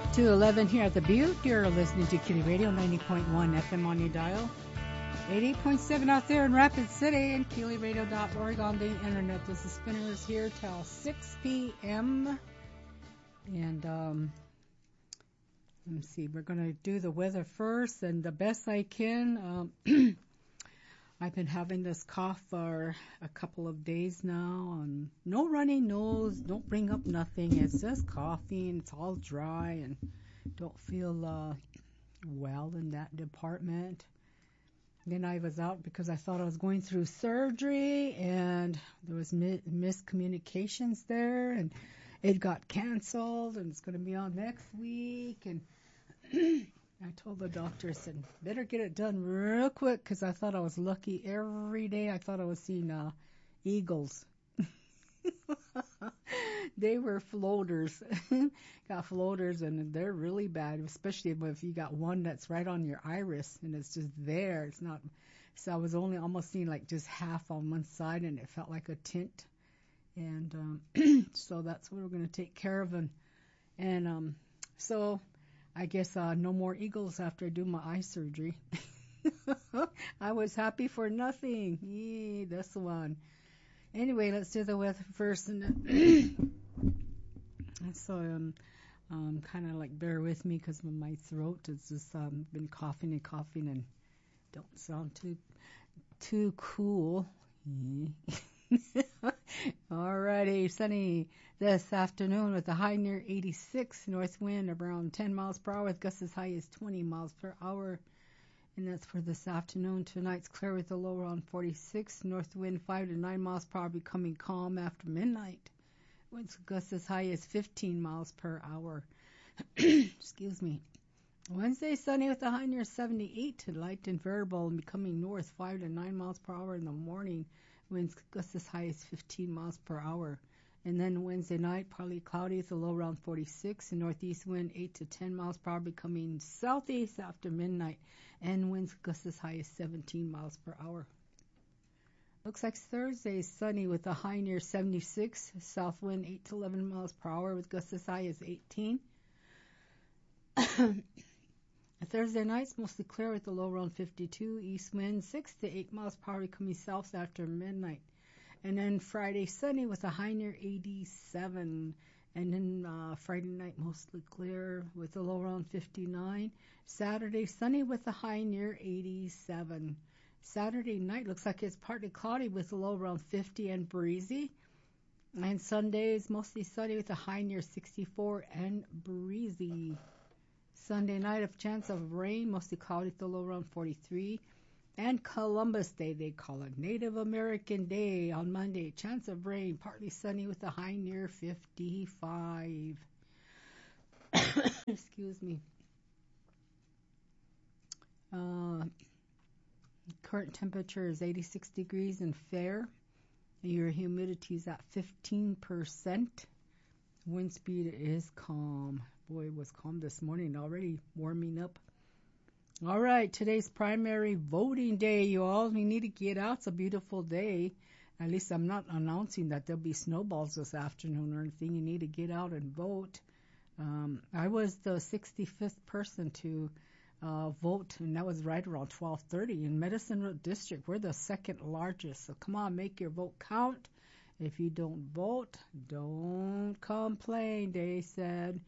to 11 here at the Butte. You're listening to Kitty Radio, 90.1 FM on your dial. 88.7 out there in Rapid City and KeelyRadio.org on the internet. This is Spinners here till 6 p.m. And let me see, we're going to do the weather first and the best I can. I've been having this cough for a couple of days now, and no runny nose, don't bring up nothing. It's just coughing. It's all dry and don't feel well in that department. Then I was out because I thought I was going through surgery, and there was miscommunications there, and it got canceled, and it's going to be on next week. And I told the doctor, I said, better get it done real quick, because I thought I was lucky every day. I thought I was seeing eagles. They were floaters. Got floaters, and they're really bad, especially if you got one that's right on your iris, and it's just there. It's not. So I was only almost seeing like just half on one side, and it felt like a tint. And so that's what we're going to take care of. And so I guess no more eagles after I do my eye surgery. I was happy for nothing. Yeah, that's the one. Anyway, let's do the weather first. And so kind of like bear with me because my throat has just been coughing and don't sound too cool. Alrighty, sunny this afternoon with a high near 86, north wind around 10 miles per hour with gusts as high as 20 miles per hour. And that's for this afternoon. Tonight's clear with a low around 46, north wind 5 to 9 miles per hour, becoming calm after midnight. Winds gusts as high as 15 miles per hour. Excuse me. Wednesday, sunny with a high near 78, light and variable and becoming north 5 to 9 miles per hour in the morning. Winds gusts as high as 15 miles per hour. And then Wednesday night, partly cloudy with a low around 46, and northeast wind 8 to 10 miles per hour, becoming southeast after midnight, and winds gusts as high as 17 miles per hour. Looks like Thursday, sunny with a high near 76, south wind 8 to 11 miles per hour with gusts as high as 18. Thursday night's mostly clear with a low around 52, east wind 6 to 8 miles per hour, coming south after midnight. And then Friday, sunny with a high near 87. And then Friday night, mostly clear with a low around 59. Saturday, sunny with a high near 87. Saturday night looks like it's partly cloudy with a low around 50 and breezy. And Sunday is mostly sunny with a high near 64 and breezy. Sunday night, a chance of rain, mostly cloudy with a low around 43. And Columbus Day, they call it Native American Day on Monday. Chance of rain, partly sunny with a high near 55. Excuse me. Current temperature is 86 degrees and fair. Your humidity is at 15%. Wind speed is calm. Boy, it was calm this morning, already warming up. All right, today's primary voting day, you all. We need to get out. It's a beautiful day. At least I'm not announcing that there'll be snowballs this afternoon or anything. You need to get out and vote. I was the 65th person to vote, and that was right around 12:30 in Medicine Road District. We're the second largest, so come on, make your vote count. If you don't vote, don't complain, they said.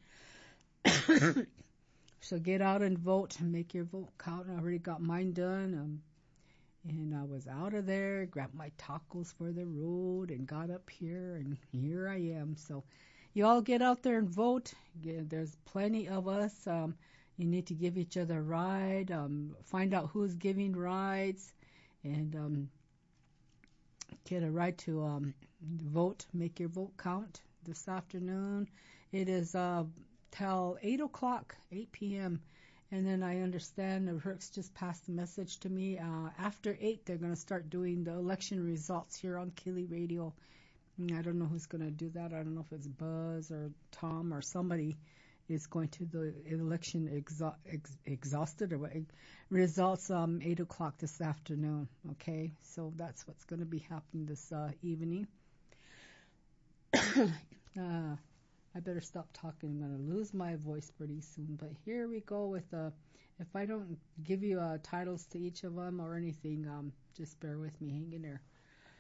So get out and vote and make your vote count. I already got mine done. And I was out of there, grabbed my tacos for the road, and got up here, and here I am. So you all get out there and vote. There's plenty of us. You need to give each other a ride. Find out who's giving rides, and get a ride to vote. Make your vote count this afternoon. It is till 8 o'clock, 8 p.m. And then I understand the Hercs just passed the message to me. After 8, they're going to start doing the election results here on Keely Radio. I don't know who's going to do that. I don't know if it's Buzz or Tom or somebody is going to the election exhausted or what, results 8 o'clock this afternoon. Okay, so that's what's going to be happening this evening. I better stop talking. I'm going to lose my voice pretty soon. But here we go with if I don't give you titles to each of them or anything, just bear with me. Hang in there.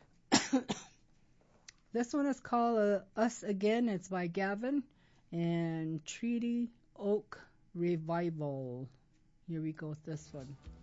This one is called Us Again. It's by Gavin and Treaty Oak Revival. Here we go with this one.